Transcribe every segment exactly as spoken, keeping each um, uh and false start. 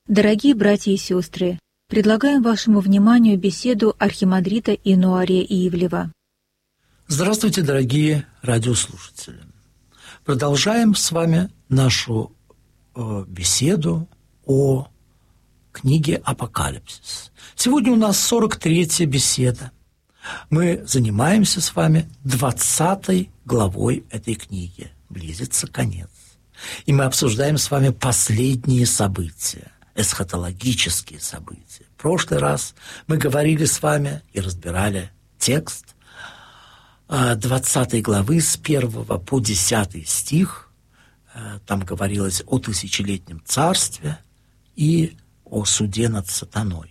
Дорогие братья и сестры, предлагаем вашему вниманию беседу архимандрита Инуария Ивлева. Здравствуйте, дорогие радиослушатели. Продолжаем с вами нашу э, беседу о книге «Апокалипсис». Сегодня у нас сорок третья беседа. Мы занимаемся с вами двадцатой главой этой книги. Близится конец. И мы обсуждаем с вами последние события, эсхатологические события. В прошлый раз мы говорили с вами и разбирали текст двадцатой главы с первого по десятый стих. Там говорилось о тысячелетнем царстве и о суде над сатаной.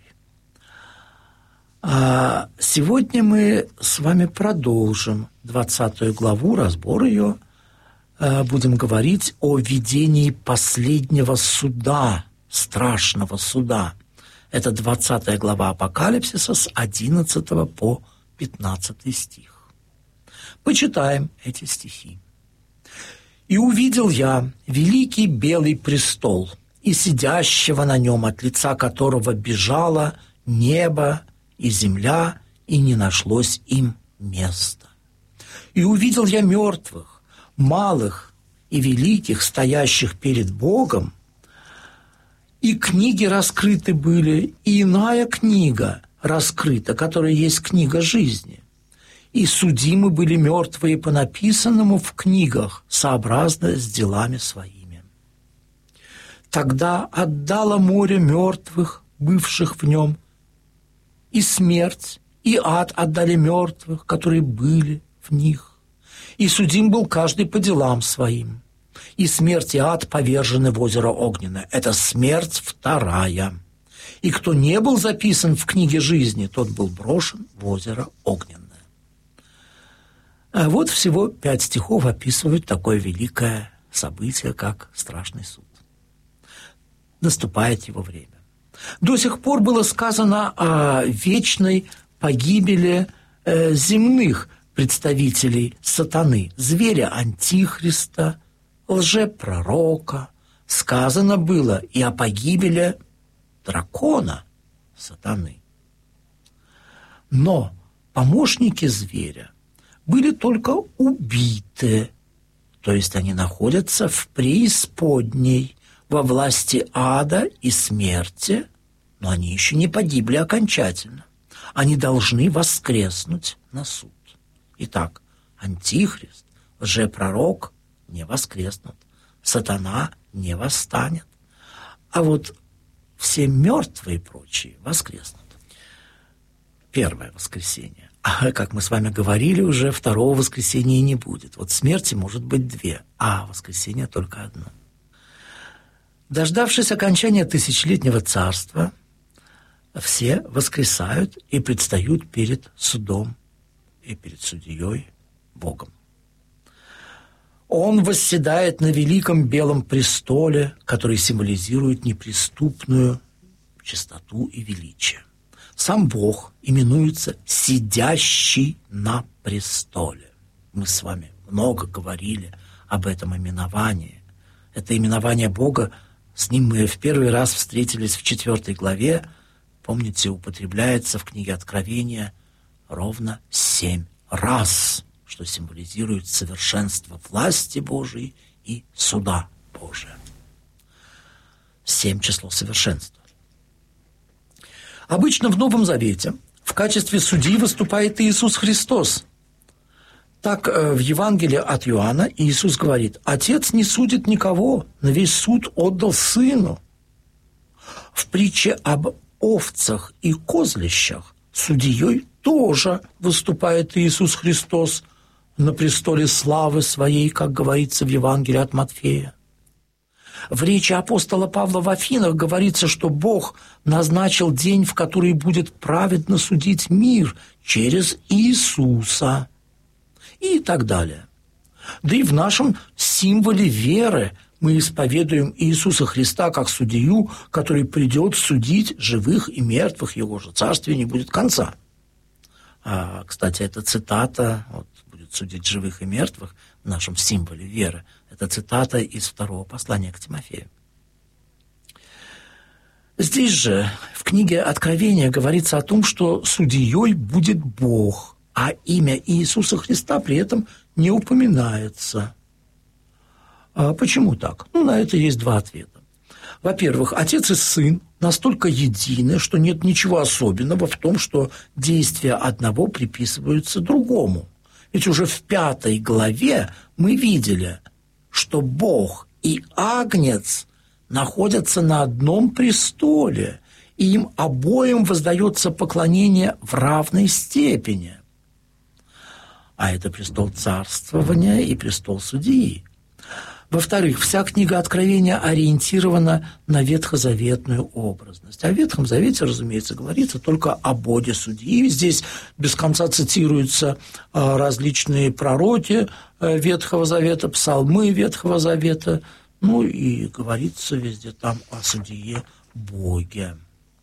А сегодня мы с вами продолжим двадцатую главу, разбор ее. Будем говорить о видении последнего суда, страшного суда. Это двадцатая глава Апокалипсиса с одиннадцатого по пятнадцатый стих. Почитаем эти стихи. «И увидел я великий белый престол, и сидящего на нем, от лица которого бежало небо и земля, и не нашлось им места. И увидел я мертвых, малых и великих, стоящих перед Богом, и книги раскрыты были, и иная книга раскрыта, которая есть книга жизни. И судимы были мертвые по написанному в книгах, сообразно с делами своими. Тогда отдало море мертвых, бывших в нем, и смерть, и ад отдали мертвых, которые были в них. И судим был каждый по делам своим. И смерть и ад повержены в озеро Огненное. Это смерть вторая. И кто не был записан в книге жизни, тот был брошен в озеро Огненное». А вот всего пять стихов описывают такое великое событие, как страшный суд. Наступает его время. До сих пор было сказано о вечной погибели э, земных представителей сатаны, зверя Антихриста, лжепророка. Сказано было и о погибели дракона сатаны. Но помощники зверя были только убиты, то есть они находятся в преисподней, во власти ада и смерти, но они еще не погибли окончательно. Они должны воскреснуть на суд. Итак, Антихрист, лжепророк не воскреснут, сатана не восстанет, а вот все мертвые и прочие воскреснут. Первое воскресенье. А как мы с вами говорили, уже второго воскресенья не будет. Вот смерти может быть две, а воскресенье только одно. Дождавшись окончания тысячелетнего царства, все воскресают и предстают перед судом и перед судьей Богом. Он восседает на великом белом престоле, который символизирует неприступную чистоту и величие. Сам Бог именуется «сидящий на престоле». Мы с вами много говорили об этом именовании. Это именование Бога, с ним мы в первый раз встретились в четвертой главе. Помните, употребляется в книге Откровения ровно семь раз, что символизирует совершенство власти Божией и суда Божия. Семь число совершенства. Обычно в Новом Завете в качестве судьи выступает Иисус Христос. Так в Евангелии от Иоанна Иисус говорит: «Отец не судит никого, но весь суд отдал Сыну». В притче об овцах и козлищах судьей тоже выступает Иисус Христос на престоле славы Своей, как говорится в Евангелии от Матфея. В речи апостола Павла в Афинах говорится, что Бог назначил день, в который будет праведно судить мир через Иисуса. И так далее. Да и в нашем символе веры мы исповедуем Иисуса Христа как судью, который придет судить живых и мертвых, Его же царствия не будет конца. А, кстати, эта цитата, вот, будет судить живых и мертвых, в нашем символе веры, это цитата из второго послания к Тимофею. Здесь же, в книге Откровения, говорится о том, что судьей будет Бог, а имя Иисуса Христа при этом не упоминается. А почему так? Ну, на это есть два ответа. Во-первых, Отец и Сын настолько едины, что нет ничего особенного в том, что действия одного приписываются другому. Ведь уже в пятой главе мы видели, что Бог и Агнец находятся на одном престоле, и им обоим воздается поклонение в равной степени. А это престол царствования и престол судьи. Во-вторых, вся книга Откровения ориентирована на ветхозаветную образность. А в Ветхом Завете, разумеется, говорится только о Боге судьи. Здесь без конца цитируются различные пророки Ветхого Завета, псалмы Ветхого Завета, ну и говорится везде там о судье Боге.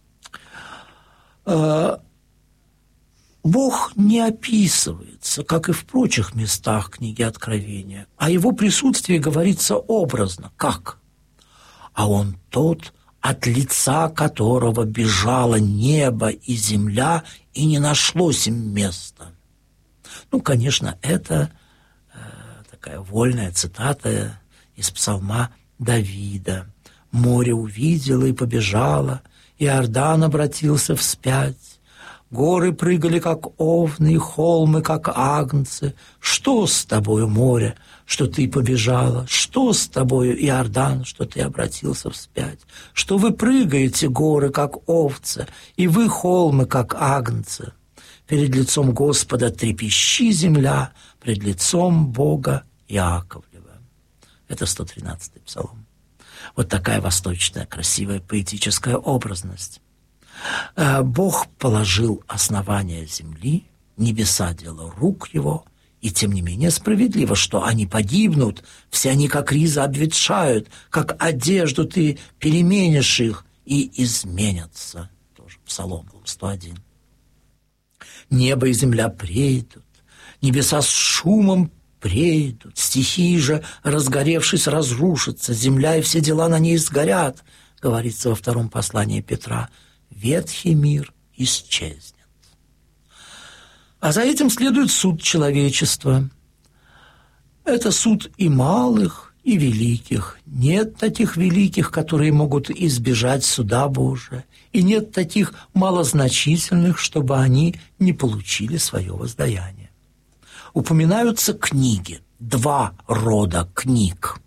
Бог не описывается, как и в прочих местах книги Откровения, а его присутствие говорится образно. Как? А он тот, от лица которого бежало небо и земля, и не нашлось им места. Ну, конечно, это э, такая вольная цитата из псалма Давида. «Море увидело и побежало, и Иордан обратился вспять. Горы прыгали, как овны, и холмы, как агнцы. Что с тобою, море, что ты побежала? Что с тобою, Иордан, что ты обратился вспять? Что вы прыгаете, горы, как овцы, и вы, холмы, как агнцы? Перед лицом Господа трепещи земля, пред лицом Бога Иаковлева». Это сто тринадцатый псалом. Вот такая восточная, красивая, поэтическая образность. Бог положил основания земли, небеса – дело рук его, и тем не менее справедливо, что они погибнут, все они как риза обветшают, как одежду ты переменишь их, и изменятся. Тоже Псалом сто один. Небо и земля прейдут, небеса с шумом прейдут, стихии же, разгоревшись, разрушатся, земля и все дела на ней сгорят, говорится во втором послании Петра. Ветхий мир исчезнет. А за этим следует суд человечества. Это суд и малых, и великих. Нет таких великих, которые могут избежать суда Божия, и нет таких малозначительных, чтобы они не получили свое воздаяние. Упоминаются книги, два рода книг.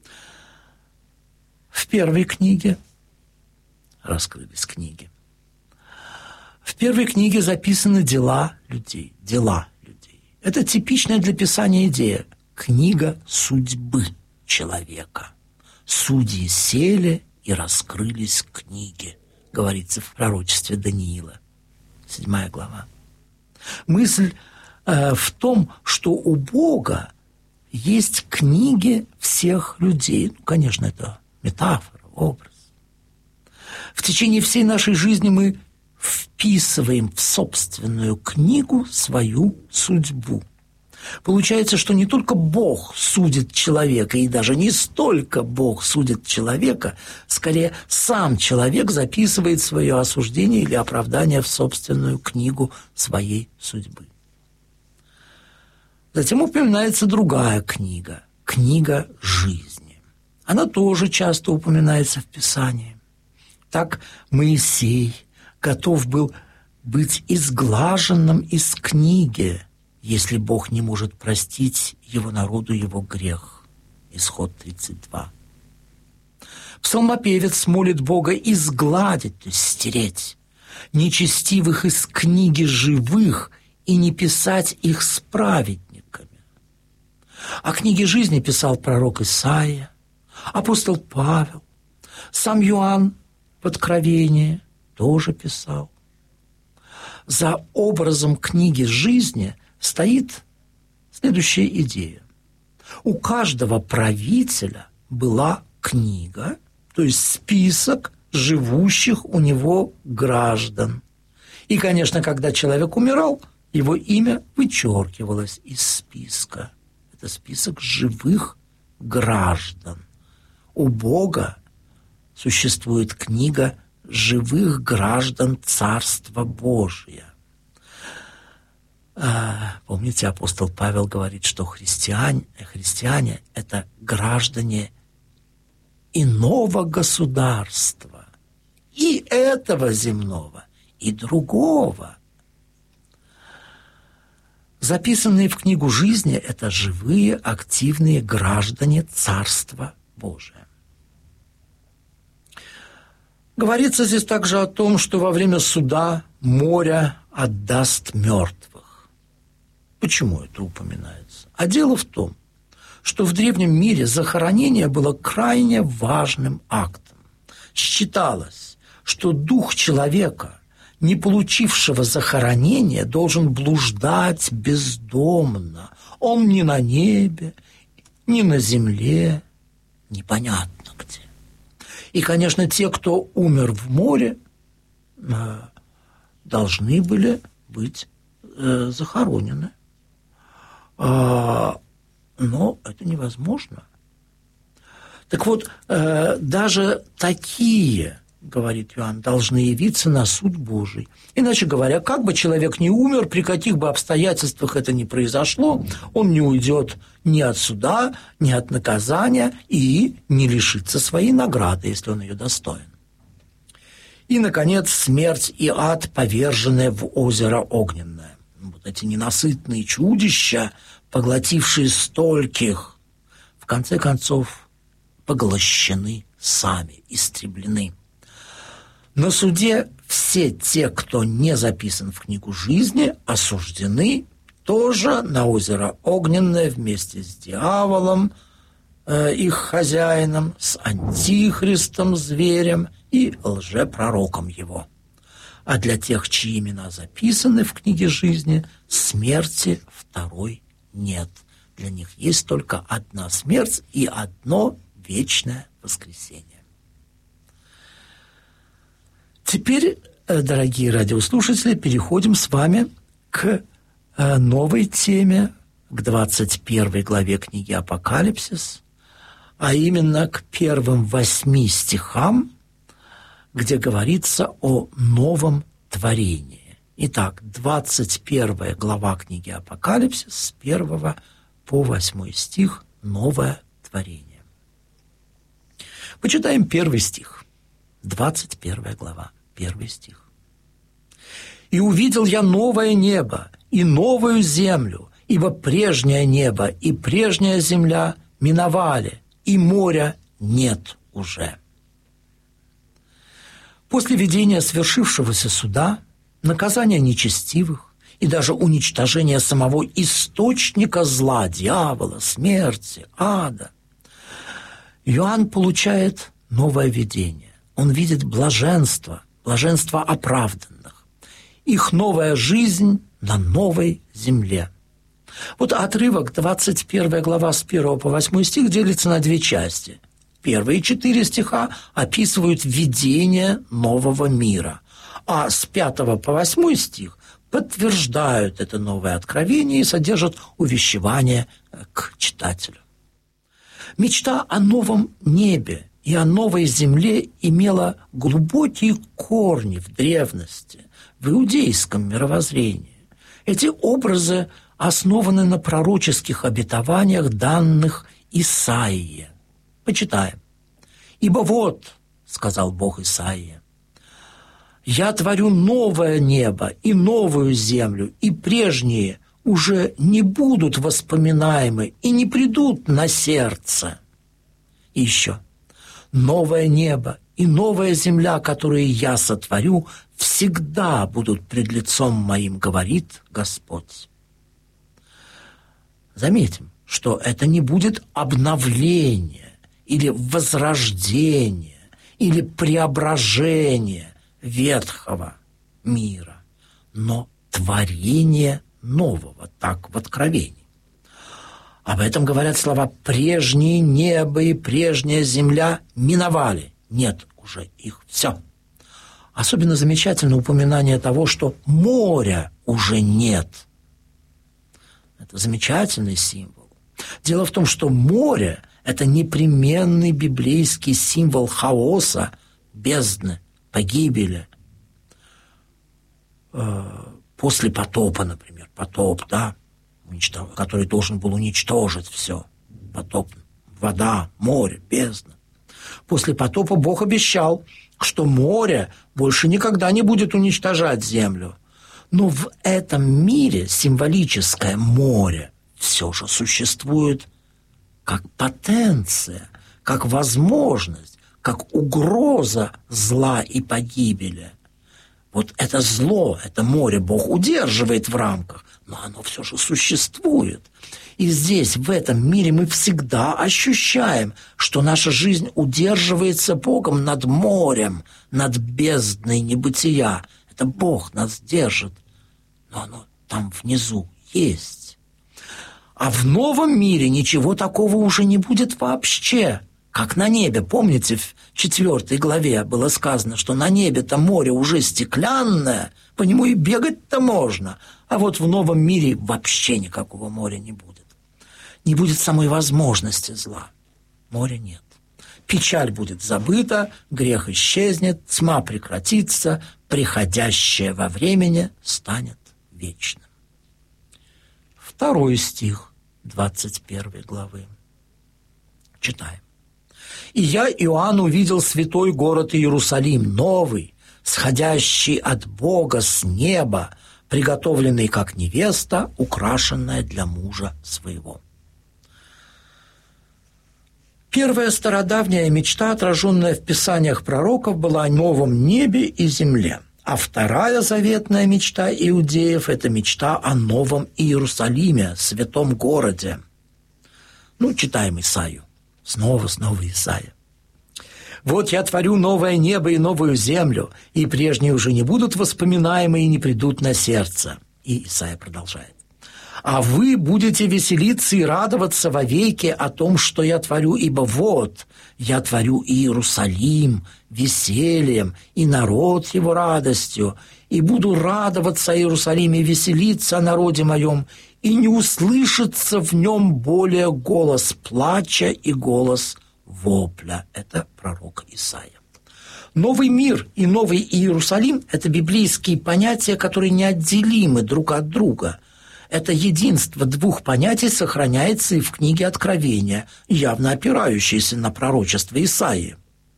В первой книге раскрылись книги. В первой книге записаны дела людей, дела людей. Это типичная для Писания идея – книга судьбы человека. Судьи сели и раскрылись книги, говорится в пророчестве Даниила, седьмая глава. Мысль э, в том, что у Бога есть книги всех людей. Ну, конечно, это метафора, образ. В течение всей нашей жизни мы вписываем в собственную книгу свою судьбу. Получается, что не только Бог судит человека, и даже не столько Бог судит человека, скорее сам человек записывает свое осуждение или оправдание в собственную книгу своей судьбы. Затем упоминается другая книга – книга жизни. Она тоже часто упоминается в Писании. Так Моисей готов был быть изглаженным из книги, если Бог не может простить его народу его грех. Исход тридцать два. Псалмопевец молит Бога изгладить, то есть стереть, нечестивых из книги живых и не писать их с праведниками. О книге жизни писал пророк Исаия, апостол Павел, сам Иоанн в Откровении тоже писал. За образом книги жизни стоит следующая идея. У каждого правителя была книга, то есть список живущих у него граждан. И, конечно, когда человек умирал, его имя вычеркивалось из списка. Это список живых граждан. У Бога существует книга живых граждан Царства Божия. Помните, апостол Павел говорит, что христиане, христиане – это граждане иного государства, и этого земного, и другого. Записанные в книгу жизни – это живые, активные граждане Царства Божия. Говорится здесь также о том, что во время суда море отдаст мертвых. Почему это упоминается? А дело в том, что в древнем мире захоронение было крайне важным актом. Считалось, что дух человека, не получившего захоронения, должен блуждать бездомно. Он ни на небе, ни на земле, непонятно где. И, конечно, те, кто умер в море, должны были быть захоронены. Но это невозможно. Так вот, даже такие, говорит Иоанн, должны явиться на суд Божий. Иначе говоря, как бы человек ни умер, при каких бы обстоятельствах это ни произошло, он не уйдет ни от суда, ни от наказания и не лишится своей награды, если он ее достоин. И, наконец, смерть и ад, поверженные в озеро огненное. Вот эти ненасытные чудища, поглотившие стольких, в конце концов поглощены сами, истреблены. На суде все те, кто не записан в книгу жизни, осуждены тоже на озеро Огненное вместе с дьяволом, э, их хозяином, с антихристом, зверем и лжепророком его. А для тех, чьи имена записаны в книге жизни, смерти второй нет. Для них есть только одна смерть и одно вечное воскресение. Теперь, дорогие радиослушатели, переходим с вами к новой теме, к двадцать первой главе книги «Апокалипсис», а именно к первым восьми стихам, где говорится о новом творении. Итак, двадцать первая глава книги «Апокалипсис» с первого по восьмой стих «Новое творение». Почитаем первый стих, двадцать первая глава. Первый стих. «И увидел я новое небо и новую землю, ибо прежнее небо и прежняя земля миновали, и моря нет уже». После видения свершившегося суда, наказания нечестивых и даже уничтожения самого источника зла, дьявола, смерти, ада, Иоанн получает новое видение. Он видит блаженство, блаженство оправданных, их новая жизнь на новой земле. Вот отрывок, двадцать первая глава с первого по восьмой стих, делится на две части. Первые четыре стиха описывают видение нового мира, а с пятого по восьмой стих подтверждают это новое откровение и содержат увещевание к читателю. Мечта о новом небе и о новой земле имела глубокие корни в древности, в иудейском мировоззрении. Эти образы основаны на пророческих обетованиях, данных Исаии. Почитаем. «Ибо вот, — сказал Бог Исаии, — я творю новое небо и новую землю, и прежние уже не будут воспоминаемы и не придут на сердце». И еще. «Новое небо и новая земля, которые я сотворю, всегда будут пред лицом моим, говорит Господь». Заметим, что это не будет обновление или возрождение или преображение ветхого мира, но творение нового, так в Откровении. Об этом говорят слова «прежнее небо и прежняя земля миновали». Нет уже их, все. Особенно замечательно упоминание того, что моря уже нет. Это замечательный символ. Дело в том, что море – это непременный библейский символ хаоса, бездны, погибели. После потопа, например, потоп, да, который должен был уничтожить все. Потоп, вода, море, бездна. После потопа Бог обещал, что море больше никогда не будет уничтожать землю. Но в этом мире символическое море все же существует как потенция, как возможность, как угроза зла и погибели. Вот это зло, это море Бог удерживает в рамках, но оно все же существует. И здесь, в этом мире, мы всегда ощущаем, что наша жизнь удерживается Богом над морем, над бездной небытия. Это Бог нас держит, но оно там внизу есть. А в новом мире ничего такого уже не будет вообще. Как на небе, помните, в четвертой главе было сказано, что на небе-то море уже стеклянное, по нему и бегать-то можно, а вот в новом мире вообще никакого моря не будет. Не будет самой возможности зла. Моря нет. Печаль будет забыта, грех исчезнет, тьма прекратится, приходящее во времени станет вечным. Второй стих двадцать первой главы. Читаем. «И я, Иоанн, увидел святой город Иерусалим, новый, сходящий от Бога с неба, приготовленный как невеста, украшенная для мужа своего». Первая стародавняя мечта, отраженная в писаниях пророков, была о новом небе и земле. А вторая заветная мечта иудеев – это мечта о новом Иерусалиме, святом городе. Ну, читаем Исаию. Снова, снова Исаия. «Вот я творю новое небо и новую землю, и прежние уже не будут воспоминаемы и не придут на сердце». И Исаия продолжает. «А вы будете веселиться и радоваться вовеки о том, что я творю, ибо вот я творю Иерусалим весельем, и народ его радостью, и буду радоваться о Иерусалиме и веселиться о народе моем, и не услышится в нем более голос плача и голос вопля». Это пророк Исаия. Новый мир и новый Иерусалим – это библейские понятия, которые неотделимы друг от друга. Это единство двух понятий сохраняется и в книге Откровения, явно опирающейся на пророчество Исаии.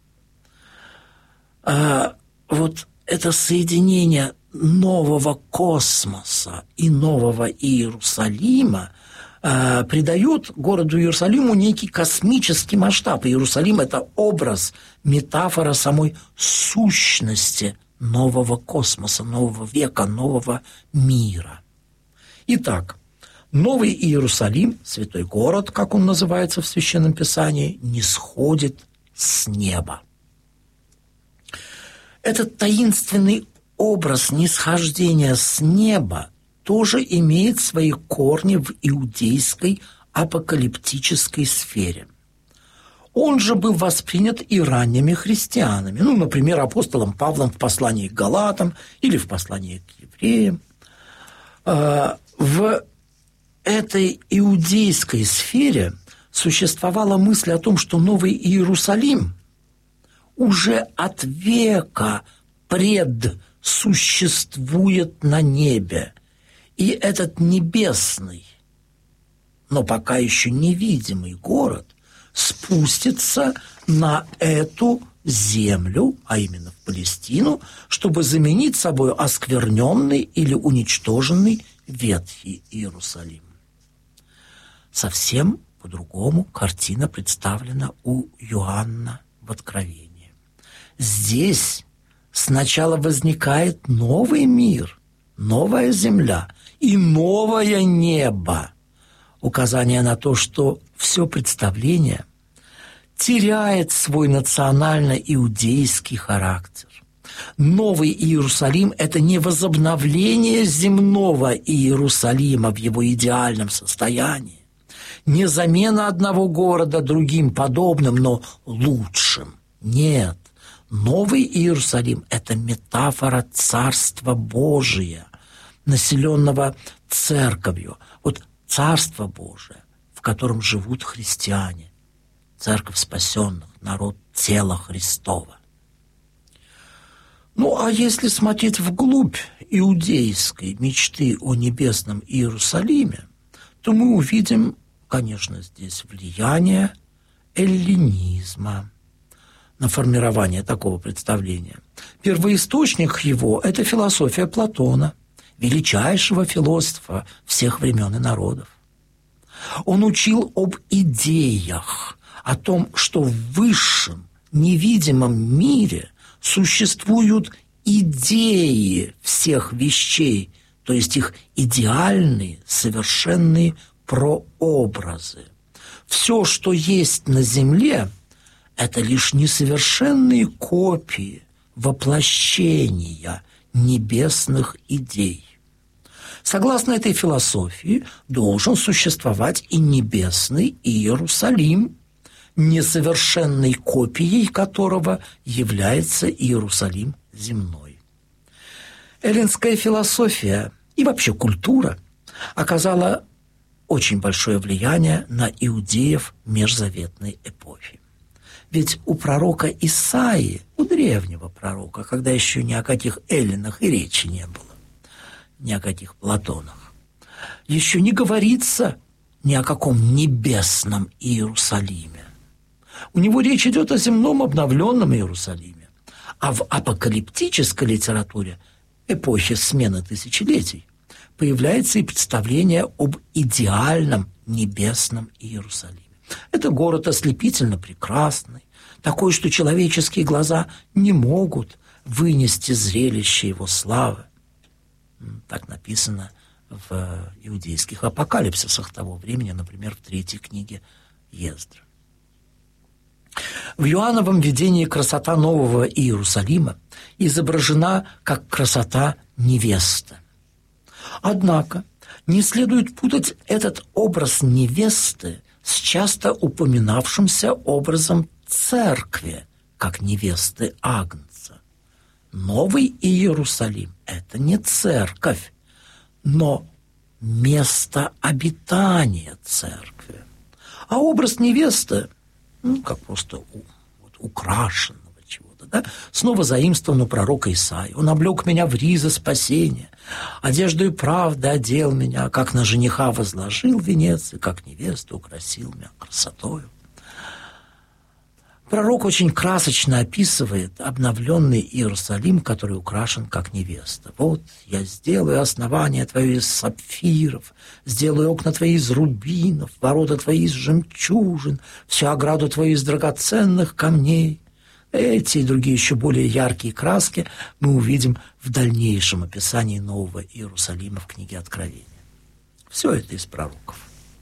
А вот это соединение нового космоса и нового Иерусалима э, придает городу Иерусалиму некий космический масштаб. Иерусалим – это образ, метафора самой сущности нового космоса, нового века, нового мира. Итак, новый Иерусалим, святой город, как он называется в Священном Писании, не сходит с неба. Этот таинственный образ нисхождения с неба тоже имеет свои корни в иудейской апокалиптической сфере. Он же был воспринят и ранними христианами, ну, например, апостолом Павлом в послании к Галатам или в послании к евреям. В этой иудейской сфере существовала мысль о том, что Новый Иерусалим уже от века предсуществует на небе. И этот небесный, но пока еще невидимый город спустится на эту землю, а именно в Палестину, чтобы заменить собой оскверненный или уничтоженный Ветхий Иерусалим. Совсем по-другому картина представлена у Иоанна в Откровении. Здесь сначала возникает новый мир, новая земля и новое небо. Указание на то, что все представление теряет свой национально-иудейский характер. Новый Иерусалим – это не возобновление земного Иерусалима в его идеальном состоянии, не замена одного города другим подобным, но лучшим. Нет. Новый Иерусалим – это метафора Царства Божия, населенного Церковью. Вот Царство Божие, в котором живут христиане, Церковь спасенных, народ тела Христова. Ну, а если смотреть вглубь иудейской мечты о небесном Иерусалиме, то мы увидим, конечно, здесь влияние эллинизма на формирование такого представления. Первоисточник его – это философия Платона, величайшего философа всех времен и народов. Он учил об идеях, о том, что в высшем, невидимом мире существуют идеи всех вещей, то есть их идеальные, совершенные прообразы. Все, что есть на земле, это лишь несовершенные копии, воплощения небесных идей. Согласно этой философии, должен существовать и небесный Иерусалим, несовершенной копией которого является Иерусалим земной. Эллинская философия и вообще культура оказала очень большое влияние на иудеев межзаветной эпохи. Ведь у пророка Исаии, у древнего пророка, когда еще ни о каких эллинах и речи не было, ни о каких Платонах, еще не говорится ни о каком небесном Иерусалиме. У него речь идет о земном обновленном Иерусалиме. А в апокалиптической литературе эпохи смены тысячелетий появляется и представление об идеальном небесном Иерусалиме. Это город ослепительно прекрасный, такой, что человеческие глаза не могут вынести зрелище его славы. Так написано в иудейских апокалипсисах того времени, например, в третьей книге Ездры. В Иоанновом видении красота нового Иерусалима изображена как красота невесты. Однако не следует путать этот образ невесты с часто упоминавшимся образом церкви, как невесты Агнца. Новый Иерусалим – это не церковь, но место обитания церкви. А образ невесты, ну, как просто у, вот, украшенного чего-то, да, снова заимствован у пророка Исаии. «Он облек меня в ризы спасения, одеждою правды одел меня, как на жениха возложил венец, и как невесту украсил меня красотою». Пророк очень красочно описывает обновленный Иерусалим, который украшен как невеста. «Вот я сделаю основание твое из сапфиров, сделаю окна твои из рубинов, ворота твои из жемчужин, всю ограду твою из драгоценных камней». Эти и другие еще более яркие краски мы увидим в дальнейшем описании Нового Иерусалима в книге Откровения. Все это из пророков.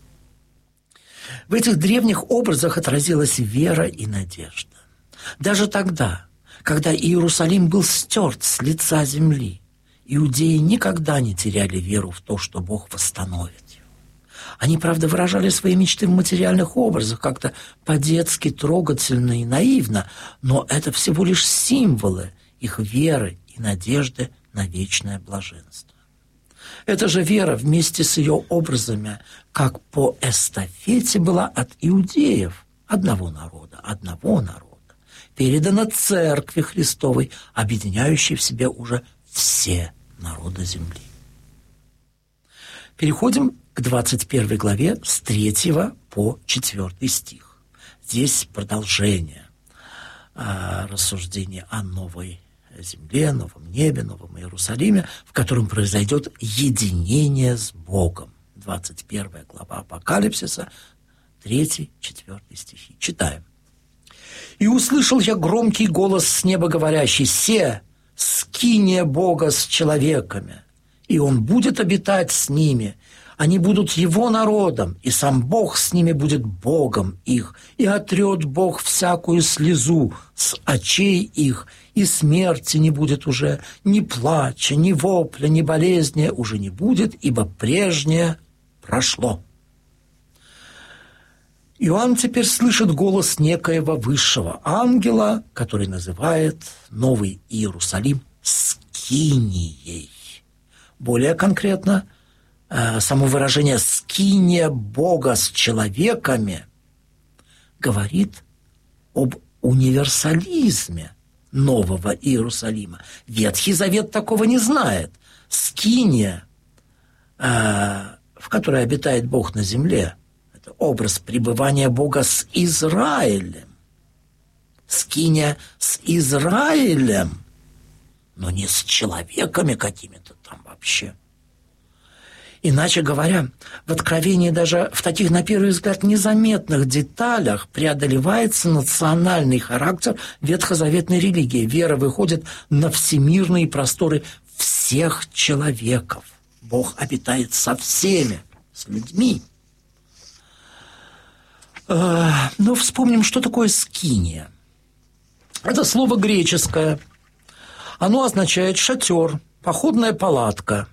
В этих древних образах отразилась вера и надежда. Даже тогда, когда Иерусалим был стерт с лица земли, иудеи никогда не теряли веру в то, что Бог восстановит его. Они, правда, выражали свои мечты в материальных образах, как-то по-детски трогательно и наивно, но это всего лишь символы их веры и надежды на вечное блаженство. Эта же вера вместе с ее образами, как по эстафете, была от иудеев, одного народа, одного народа, передана Церкви Христовой, объединяющей в себе уже все народы земли. Переходим к двадцать первой главе с третьего по четвёртый стих. Здесь продолжение а, рассуждения о новой земле, новом небе, новом Иерусалиме, в котором произойдет единение с Богом. двадцать первая глава Апокалипсиса, третий, четвёртый стихи. Читаем. «И услышал я громкий голос с неба, говорящий: «Се, скиния Бога с человеками, и Он будет обитать с ними. Они будут Его народом, и сам Бог с ними будет Богом их, и отрет Бог всякую слезу с очей их, и смерти не будет уже, ни плача, ни вопля, ни болезни уже не будет, ибо прежнее прошло». Иоанн теперь слышит голос некоего высшего ангела, который называет Новый Иерусалим скинией. Более конкретно, само выражение «скиния Бога с человеками» говорит об универсализме Нового Иерусалима. Ветхий Завет такого не знает. Скиния, в которой обитает Бог на земле, это образ пребывания Бога с Израилем. Скиния с Израилем, но не с человеками какими-то там вообще. Иначе говоря, в Откровении даже в таких, на первый взгляд, незаметных деталях преодолевается национальный характер ветхозаветной религии. Вера выходит на всемирные просторы всех человеков. Бог обитает со всеми, с людьми. Но вспомним, что такое скиния. Это слово греческое. Оно означает шатер, походная палатка.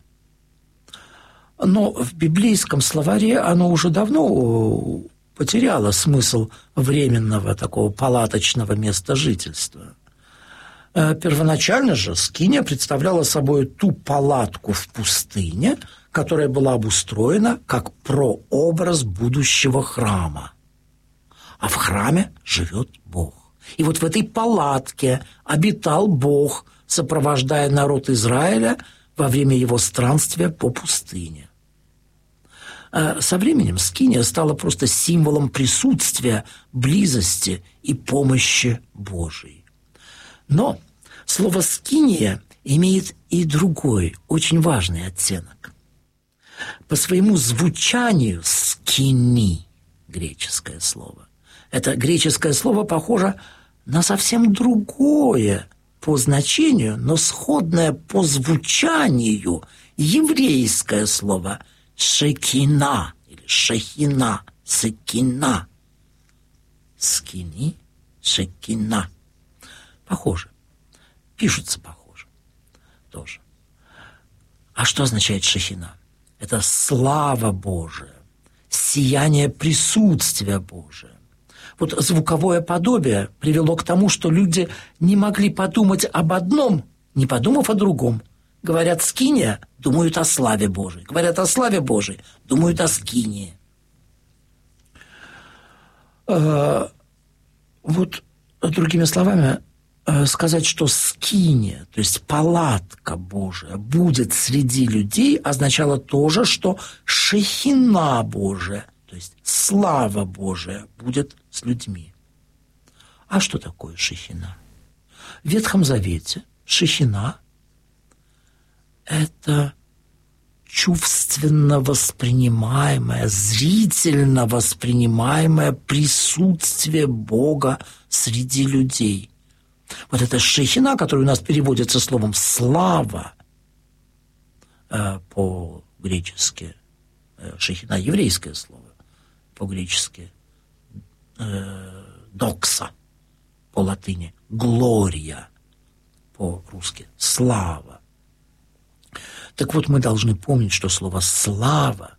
Но в библейском словаре оно уже давно потеряло смысл временного такого палаточного места жительства. Первоначально же скиния представляла собой ту палатку в пустыне, которая была обустроена как прообраз будущего храма. А в храме живет Бог. И вот в этой палатке обитал Бог, сопровождая народ Израиля во время его странствия по пустыне. А со временем скиния стала просто символом присутствия, близости и помощи Божией. Но слово «скиния» имеет и другой, очень важный оттенок. По своему звучанию «скини» – греческое слово. Это греческое слово похоже на совсем другое по значению, но сходное по звучанию еврейское слово «шекина» или «шехина», «секина». «Скини», «шекина». Похоже. Пишутся похоже. Тоже. А что означает шехина? Это слава Божия, сияние присутствия Божия. Вот звуковое подобие привело к тому, что люди не могли подумать об одном, не подумав о другом. Говорят «скиния», думают о славе Божией. Говорят о славе Божией, думают о скинии. Вот, другими словами, сказать, что скиния, то есть палатка Божия, будет среди людей, означало тоже, что шехина Божия, то есть слава Божия, будет с людьми. А что такое шехина? В Ветхом Завете шехина – это чувственно воспринимаемое, зрительно воспринимаемое присутствие Бога среди людей. Вот эта шехина, которая у нас переводится словом «слава» э, по-гречески, э, шехина – еврейское слово, по-гречески э, «докса», по-латыни «глория», по-русски «слава». Так вот, мы должны помнить, что слово «слава»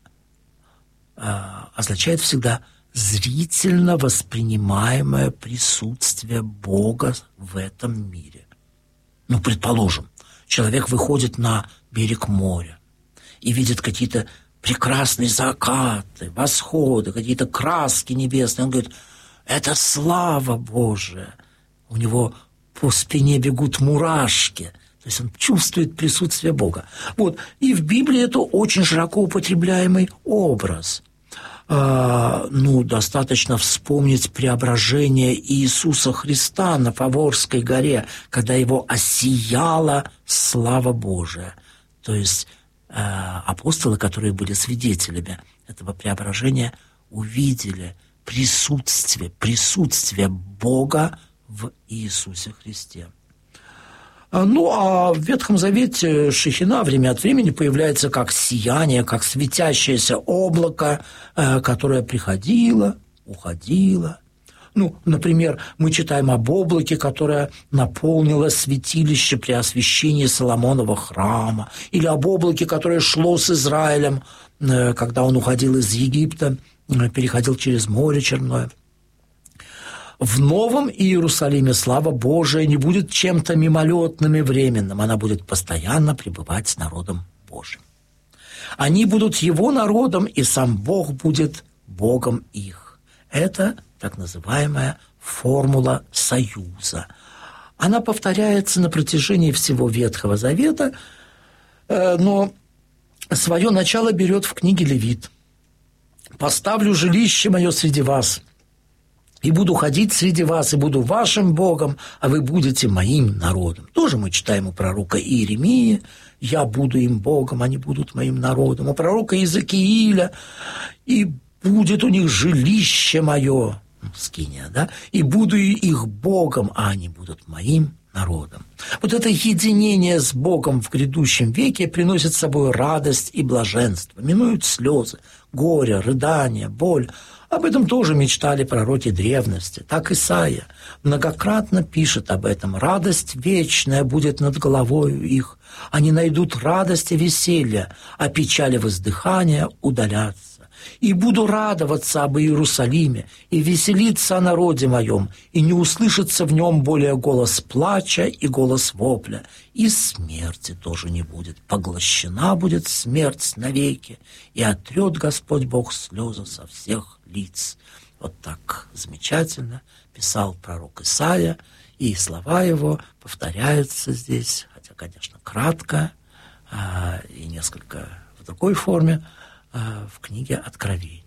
э, означает всегда зрительно воспринимаемое присутствие Бога в этом мире. Ну, предположим, человек выходит на берег моря и видит какие-то прекрасные закаты, восходы, какие-то краски небесные. Он говорит, это слава Божия. У него по спине бегут мурашки. То есть он чувствует присутствие Бога. Вот. И в Библии это очень широко употребляемый образ. А, ну, достаточно вспомнить преображение Иисуса Христа на Фаворской горе, когда его осияла слава Божия. То есть а, апостолы, которые были свидетелями этого преображения, увидели присутствие, присутствие Бога в Иисусе Христе. Ну, а в Ветхом Завете шехина время от времени появляется как сияние, как светящееся облако, которое приходило, уходило. Ну, например, мы читаем об облаке, которое наполнило святилище при освящении Соломонова храма, или об облаке, которое шло с Израилем, когда он уходил из Египта, переходил через море Черное. В Новом Иерусалиме слава Божия не будет чем-то мимолетным и временным, она будет постоянно пребывать с народом Божьим. Они будут его народом, и сам Бог будет Богом их. Это так называемая формула союза. Она повторяется на протяжении всего Ветхого Завета, но свое начало берет в книге Левит. «Поставлю жилище мое среди вас, и буду ходить среди вас, и буду вашим Богом, а вы будете моим народом». Тоже мы читаем у пророка Иеремии: «Я буду им Богом, они будут моим народом». У пророка Иезекииля: «И будет у них жилище мое», скиния, да, «и буду их Богом, а они будут моим народом». Вот это единение с Богом в грядущем веке приносит с собой радость и блаженство, минуют слезы, горе, рыдания, боль. Об этом тоже мечтали пророки древности. Так Исаия многократно пишет об этом. «Радость вечная будет над головою их, они найдут радость и веселье, а печали воздыхания удалятся. И буду радоваться об Иерусалиме, и веселиться о народе моем, и не услышится в нем более голос плача и голос вопля, и смерти тоже не будет. Поглощена будет смерть навеки, и отрет Господь Бог слезы со всех лиц». Вот так замечательно писал пророк Исаия, и слова его повторяются здесь, хотя, конечно, кратко а, и несколько в другой форме, в книге Откровения.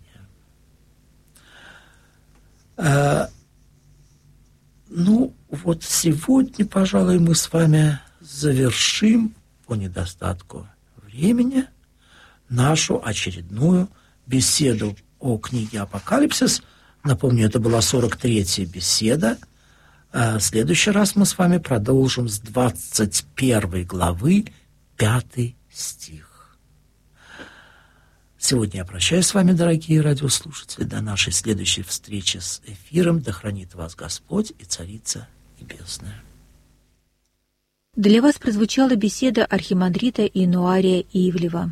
Ну, вот сегодня, пожалуй, мы с вами завершим по недостатку времени нашу очередную беседу о книге «Апокалипсис». Напомню, это была сорок третья беседа. В следующий раз мы с вами продолжим с двадцать первой главы, пятый стих. Сегодня я прощаюсь с вами, дорогие радиослушатели. До нашей следующей встречи с эфиром. Да хранит вас Господь и Царица Небесная. Для вас прозвучала беседа архимандрита Инуария Ивлева.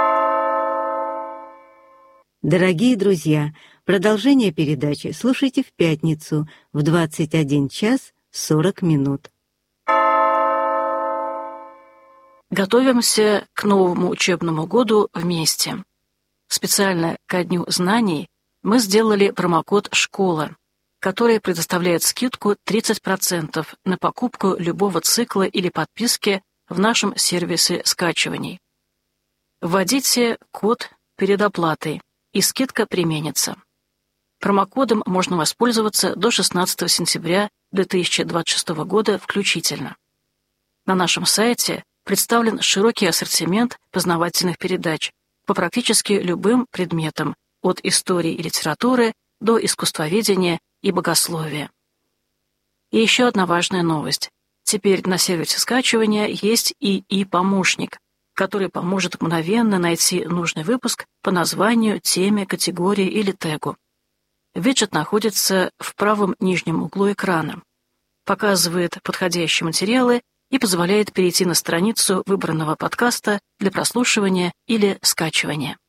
Дорогие друзья, продолжение передачи слушайте в пятницу в двадцать один час сорок минут. Готовимся к новому учебному году вместе. Специально ко Дню знаний мы сделали промокод «Школа», который предоставляет скидку тридцать процентов на покупку любого цикла или подписки в нашем сервисе скачиваний. Вводите код перед оплатой, и скидка применится. Промокодом можно воспользоваться до шестнадцатого сентября две тысячи двадцать шестого года включительно. На нашем сайте представлен широкий ассортимент познавательных передач по практически любым предметам, от истории и литературы до искусствоведения и богословия. И еще одна важная новость. Теперь на сервисе скачивания есть и и-помощник, который поможет мгновенно найти нужный выпуск по названию, теме, категории или тегу. Виджет находится в правом нижнем углу экрана, показывает подходящие материалы и позволяет перейти на страницу выбранного подкаста для прослушивания или скачивания.